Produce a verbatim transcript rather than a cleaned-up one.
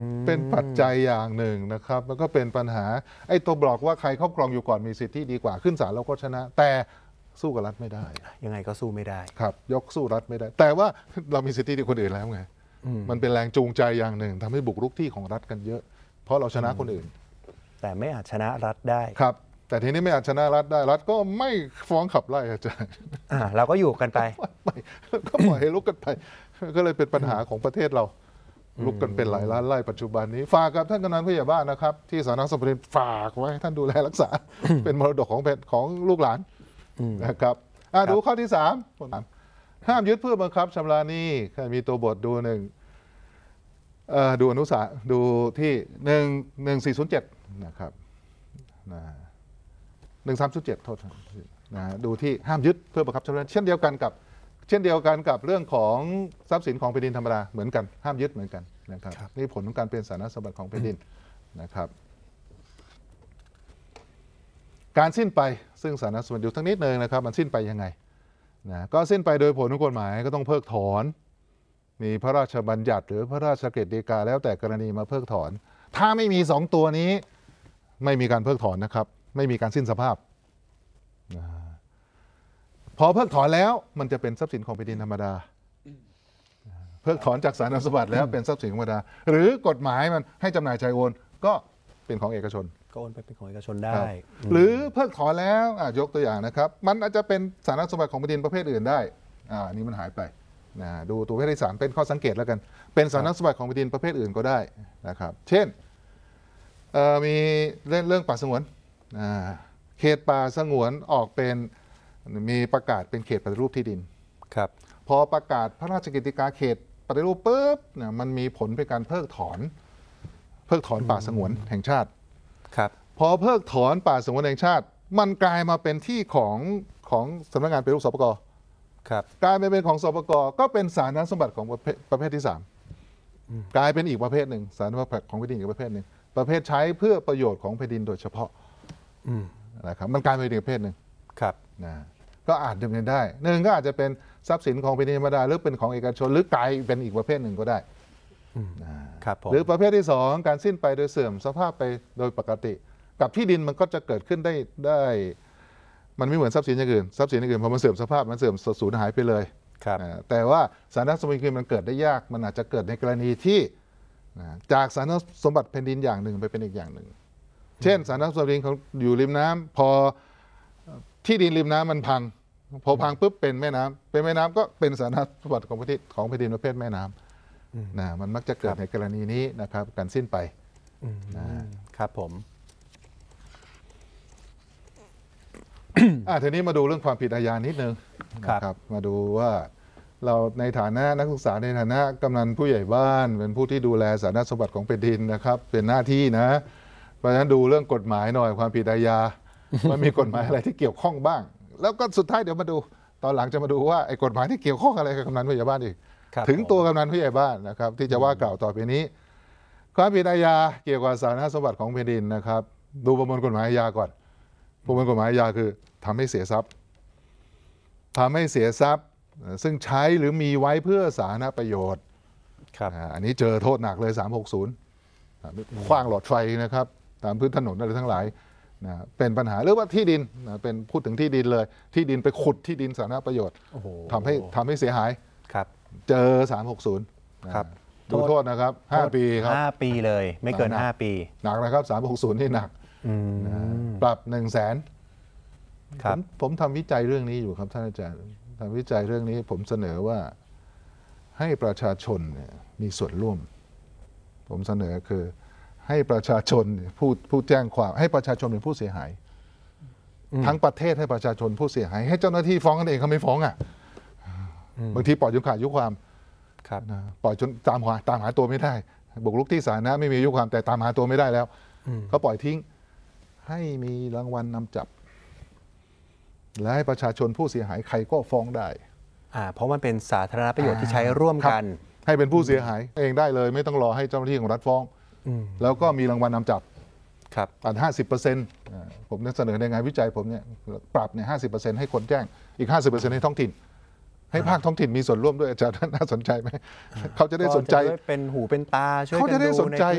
เป็นปัจจัยอย่างหนึ่งนะครับแล้วก็เป็นปัญหาไอ้ตัวบอกว่าใครครอบครองอยู่ก่อนมีสิทธิ์ที่ดีกว่าขึ้นศาลเราก็ชนะ แต่สู้กับรัฐไม่ได้ยังไงก็สู้ไม่ได้ครับยกสู้รัฐไม่ได้ แต่ว่าเรามีสิทธิที่คนอื่นแล้วไงมันเป็นแรงจูงใจอย่างหนึ่งทำให้บุกรุกที่ของรัฐกันเยอะ เพราะเราชนะคนอื่นแต่ไม่อาจชนะรัฐได้ครับแต่ทีนี้ไม่อาจชนะรัฐได้รัฐก็ไม่ฟ้องขับไล่อาจารย์อ่าเราก็อยู่กันไปก็ปล่อยให้ลุกกันไปก็เลยเป็นปัญหาของประเทศเราลุกกันเป็นหลายล้านไร่ปัจจุบันนี้ฝากกับท่านกำนันผู้ใหญ่บ้านนะครับที่สำนักสมบัติฝากไว้ท่านดูแลรักษาเป็นมรดกของของลูกหลานนะครับดูข้อที่สามห้ามยึดเพื่อบังคับชำระหนี้มีตัวบทดูหนึ่งดูอนุสาดูที่หนึ่งหนึ่งสี่ศูนย์เจ็ดนะครับหนึ่งสามศูนย์เจ็ดโทษนะดูที่ห้ามยึดเพื่อบังคับชำระเช่นเดียวกันกับเช่นเดียวกันกับเรื่องของทรัพย์สินของแผ่นดินธรรมดาเหมือนกันห้ามยึดเหมือนกันนะครับนี่ผลของการเป็นสาธารณสมบัติของแผ่นดินนะครับการสิ้นไปซึ่งสาธารณสมบัติอยู่ทั้งนิดนึงนะครับมันสิ้นไปยังไงนะก็สิ้นไปโดยผลของกฎหมายก็ต้องเพิกถอนมีพระราชบัญญัติหรือพระราชกฤษฎีกาแล้วแต่กรณีมาเพิกถอนถ้าไม่มีสองตัวนี้ไม่มีการเพิกถอนนะครับไม่มีการสิ้นสภาพพอเพิกถอนแล้วมันจะเป็นทรัพย์สินของแผ่นดินธรรมดาเพิกถอนจากสาธารณสมบัติแล้วเป็นทรัพย์สินธรรมดาหรือกฎหมายมันให้จำหน่ายจ่ายโอนก็เป็นของเอกชนก็โอนไปเป็นของเอกชนได้หรือเพิกถอนแล้วยกตัวอย่างนะครับมันอาจจะเป็นสาธารณสมบัติของแผ่นดินประเภทอื่นได้อ่านี้มันหายไปนะดูตัวประเภทที่สามเป็นข้อสังเกตแล้วกันเป็นสาธารณสมบัติของแผ่นดินประเภทอื่นก็ได้นะครับเช่นมีเรื่องเรื่องป่าสงวนเขตป่าสงวนออกเป็นมีประกาศเป็นเขตปฏิรูปที่ดินครับพอประกาศพระราชกฤษฎีกาเขตปฏิรูปปุ๊บเนี่ยมันมีผลเป็นการเพิกถอนเพิกถอนป่าสงวนแห่งชาติครับพอเพิกถอนป่าสงวนแห่งชาติมันกลายมาเป็นที่ของของสำนักงานปฏิรูปสปก. ครับกลายไปเป็นของสปก.ก็เป็นสาธารณสมบัติของประเภทประเภทที่สามกลายเป็นอีกประเภทหนึ่งสาธารณสมบัติของแผ่นดินอีกประเภทหนึ่งประเภทใช้เพื่อประโยชน์ของแผ่นดินโดยเฉพาะนะครับมันกลายเป็นอีกประเภทหนึ่งครับนะก็อาจดำเนินได้หนึ่งก็อาจจะเป็นทรัพย์สินของแผ่นดินธรรมดาหรือเป็นของเอกชนหรือกลายเป็นอีกประเภทหนึ่งก็ได้ครับหรือประเภทที่สองการสิ้นไปโดยเสื่อมสภาพไปโดยปกติกับที่ดินมันก็จะเกิดขึ้นได้ได้มันไม่เหมือนทรัพย์สินอย่างอื่นทรัพย์สินอย่างอื่นพอมันเสื่อมสภาพมันเสื่อมสูญหายไปเลยแต่ว่าสาธารณสมบัติมันเกิดได้ยากมันอาจจะเกิดในกรณีที่จากสาธารณสมบัติแผ่นดินอย่างหนึ่งไปเป็นอีกอย่างหนึ่งเช่นสาธารณสมบัติของอยู่ริมน้ำพอที่ดินริมน้ำมันพังพอพังปุ๊บเป็นแม่น้ำเป็นแม่น้ำก็เป็นสาธารณสมบัติของประเทศของแผ่นดินประเภทแม่น้ำนะมันมักจะเกิดในกรณีนี้นะครับการสิ้นไปครับผมอ่ะทีนี้มาดูเรื่องความผิดอาญานิดนึงนะครับมาดูว่าเราในฐานะนักศึกษาในฐานะกำนันผู้ใหญ่บ้านเป็นผู้ที่ดูแลสาธารณสมบัติของแผ่นดินนะครับเป็นหน้าที่นะเพราะฉะนั้นดูเรื่องกฎหมายหน่อยความผิดอาญามันมีกฎหมายอะไรที่เกี่ยวข้องบ้างแล้วก็สุดท้ายเดี๋ยวมาดูตอนหลังจะมาดูว่าไอ้กฎหมายที่เกี่ยวข้องอะไรกับกำนันผู้ใหญ่บ้านอีกถึงตัวกำนันผู้ใหญ่บ้านนะครับที่จะว่ากล่าวต่อไปนี้ความผิดอาญาเกี่ยวกับสาธารณสมบัติของแผ่นดินนะครับดูประมวลกฎหมายอาญาก่อนประมวลกฎหมายอาญาคือทำให้เสียทรัพย์ทำให้เสียทรัพย์ซึ่งใช้หรือมีไว้เพื่อสาธารณประโยชน์ครับอันนี้เจอโทษหนักเลยสามหกศูนย์ขว้างหลอดไฟนะครับตามพื้นถนนอะไรทั้งหลายนะเป็นปัญหาหรือว่าที่ดินนะเป็นพูดถึงที่ดินเลยที่ดินไปขุดที่ดินสาธารณประโยชน์ทำให้ทำให้เสียหายครับเจอสามหกศูนย์ครับดูโทษนะครับห้าปีครับห้าปีเลยไม่เกินห้าปีหนักนะครับสามหกศูนย์นี่หนักปรับหนึ่งแสนผมผมทำวิจัยเรื่องนี้อยู่ครับท่านอาจารย์ทำวิจัยเรื่องนี้ผมเสนอว่าให้ประชาชนเนี่ยมีส่วนร่วมผมเสนอคือให้ประชาชนผู้ผู้แจ้งความให้ประชาชนเป็นผู้เสียหายทั้งประเทศให้ประชาชนผู้เสียหายให้เจ้าหน้าที่ฟ้องกันเองเขาไม่ฟ้องอ่ะบางทีปล่อยจนขาดอายุความปล่อยจนตามหาตามหาตัวไม่ได้บุกรุกที่สาธารณะไม่มีอายุความแต่ตามหาตัวไม่ได้แล้วเขาปล่อยทิ้งให้มีรางวัลนำจับและให้ประชาชนผู้เสียหายใครก็ฟ้องได้อ่าเพราะมันเป็นสาธารณประโยชน์ที่ใช้ร่วมกันให้เป็นผู้เสียหายเองได้เลยไม่ต้องรอให้เจ้าหน้าที่ของรัฐฟ้องแล้วก็มีรางวัลนำจับครับอันห้าสิบเปอร์เซ็นต์ผมเสนอในงานวิจัยผมเนี่ยปรับเนี่ยห้าสิบเปอร์เซ็นต์ให้คนแจ้งอีกห้าสิบเปอร์เซ็นต์ให้ท้องถิ่นให้ภาคท้องถิ่นมีส่วนร่วมด้วยอาจารย์น่าสนใจไหมเขาจะได้สนใจเป็นหูเป็นตาช่วยกันดูเขาจะได้สนใจ